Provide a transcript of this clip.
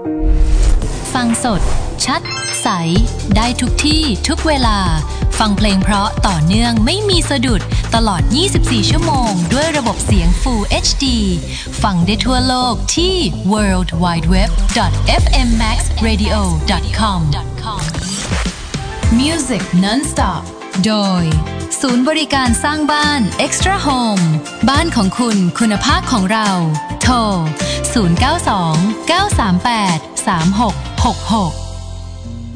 ฟังสดชัดใสได้ทุกที่ทุกเวลาฟังเพลงเพราะต่อเนื่องไม่มีสะดุดตลอด24ชั่วโมงด้วยระบบเสียง Full HD ฟังได้ทั่วโลกที่ worldwideweb.fmmaxradio.com Music Non-stop โดยศูนย์บริการสร้างบ้าน Extra Home บ้านของคุณคุณภาพของเราโทร 092 938 3666